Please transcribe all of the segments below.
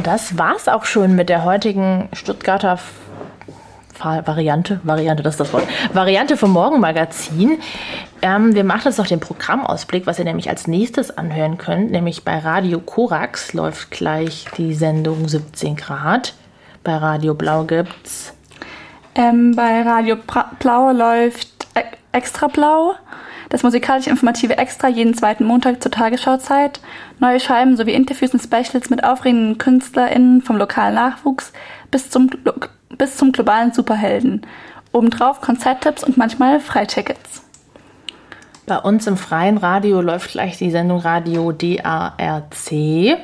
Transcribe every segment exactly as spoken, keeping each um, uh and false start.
das war's auch schon mit der heutigen Stuttgarter Variante, Variante, das ist das Wort, Variante vom Morgenmagazin. Ähm, wir machen jetzt noch den Programmausblick, was ihr nämlich als nächstes anhören könnt, nämlich bei Radio Korax läuft gleich die Sendung siebzehn Grad. Bei Radio Blau gibt's ähm, bei Radio pra- Blau läuft e- Extra Blau, das musikalisch-informative Extra jeden zweiten Montag zur Tagesschauzeit. Neue Scheiben sowie Interviews und Specials mit aufregenden KünstlerInnen vom lokalen Nachwuchs bis zum bis zum globalen Superhelden. Obendrauf Konzerttipps und manchmal Freitickets. Bei uns im freien Radio läuft gleich die Sendung Radio D A R C.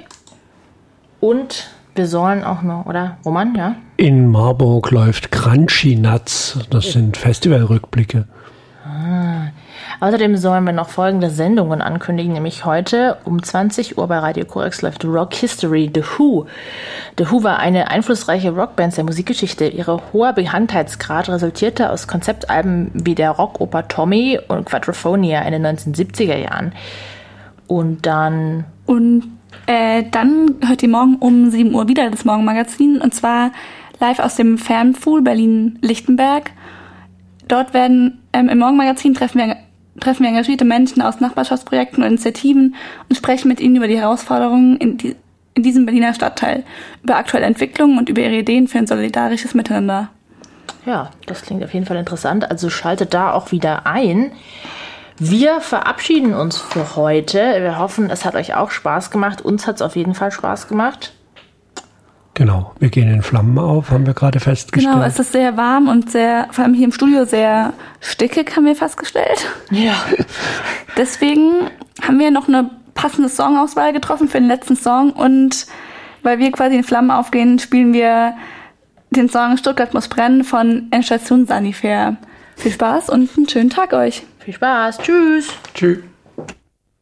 Und wir sollen auch noch, oder? Roman, ja? In Marburg läuft Crunchy Nuts. Das sind Festivalrückblicke. Ah. Außerdem sollen wir noch folgende Sendungen ankündigen, nämlich heute um zwanzig Uhr bei Radio Korax läuft Rock History, The Who. The Who war eine einflussreiche Rockband der Musikgeschichte. Ihre hoher Bekanntheitsgrad resultierte aus Konzeptalben wie der Rockoper Tommy und Quadrophonia in den neunzehnhundertsiebziger Jahren. Und dann... Und äh, dann hört ihr morgen um sieben Uhr wieder das Morgenmagazin, und zwar live aus dem Fernpfuhl Berlin-Lichtenberg. Dort werden ähm, im Morgenmagazin treffen wir treffen wir engagierte Menschen aus Nachbarschaftsprojekten und Initiativen und sprechen mit ihnen über die Herausforderungen in, die, in diesem Berliner Stadtteil, über aktuelle Entwicklungen und über ihre Ideen für ein solidarisches Miteinander. Ja, das klingt auf jeden Fall interessant, also schaltet da auch wieder ein. Wir verabschieden uns für heute. Wir hoffen, es hat euch auch Spaß gemacht. Uns hat es auf jeden Fall Spaß gemacht. Genau, wir gehen in Flammen auf, haben wir gerade festgestellt. Genau, es ist sehr warm und sehr, vor allem hier im Studio, sehr stickig, haben wir festgestellt. Ja. Deswegen haben wir noch eine passende Songauswahl getroffen für den letzten Song, und weil wir quasi in Flammen aufgehen, spielen wir den Song Stuttgart muss brennen von Endstation Sanifair. Viel Spaß und einen schönen Tag euch. Viel Spaß. Tschüss. Tschüss.